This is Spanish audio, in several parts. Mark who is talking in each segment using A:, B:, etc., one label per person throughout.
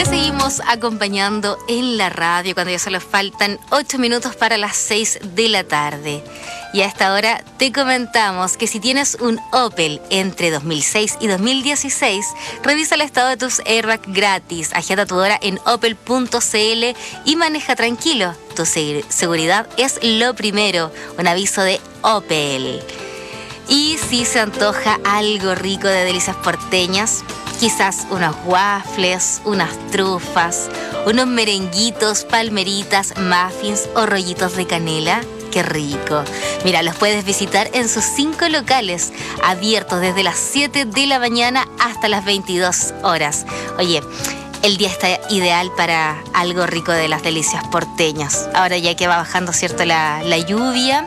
A: Te seguimos acompañando en la radio cuando ya solo faltan 8 minutos para las 6 de la tarde. Y a esta hora te comentamos que si tienes un Opel entre 2006 y 2016, revisa el estado de tus airbags gratis. Agenda tu hora en opel.cl y maneja tranquilo. Tu seguridad es lo primero. Un aviso de Opel. Y si se antoja algo rico de delicias porteñas, quizás unos waffles, unas trufas, unos merenguitos, palmeritas, muffins o rollitos de canela. ¡Qué rico! Mira, los puedes visitar en sus 5 locales, abiertos desde las 7 de la mañana hasta las 22 horas. Oye, el día está ideal para algo rico de las delicias porteñas. Ahora ya que va bajando, ¿cierto?, la lluvia,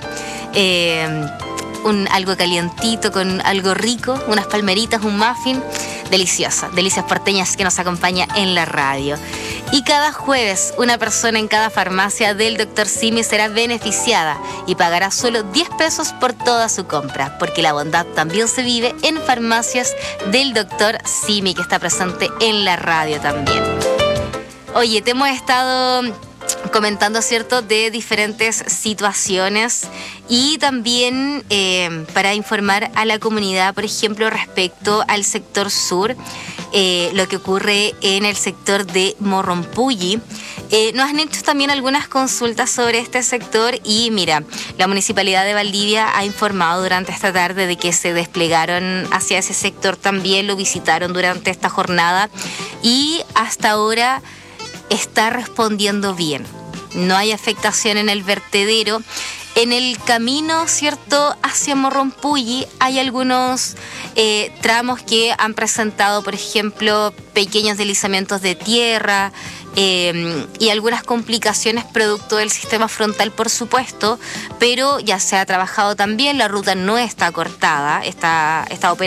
A: algo calientito con algo rico, unas palmeritas, un muffin, deliciosa. Delicias porteñas que nos acompaña en la radio. Y cada jueves, una persona en cada farmacia del Dr. Simi será beneficiada y pagará solo 10 pesos por toda su compra, porque la bondad también se vive en farmacias del Dr. Simi, que está presente en la radio también. Oye, te hemos estado comentando, ¿cierto?, de diferentes situaciones y también para informar a la comunidad, por ejemplo, respecto al sector sur, lo que ocurre en el sector de Morrompulli. Nos han hecho también algunas consultas sobre este sector y mira, la Municipalidad de Valdivia ha informado durante esta tarde de que se desplegaron hacia ese sector también, lo visitaron durante esta jornada y hasta ahora está respondiendo bien. No hay afectación en el vertedero. En el camino, ¿cierto?, hacia Morrompulli hay algunos tramos que han presentado, por ejemplo, pequeños deslizamientos de tierra y algunas complicaciones producto del sistema frontal, por supuesto, pero ya se ha trabajado también, la ruta no está cortada, está operando.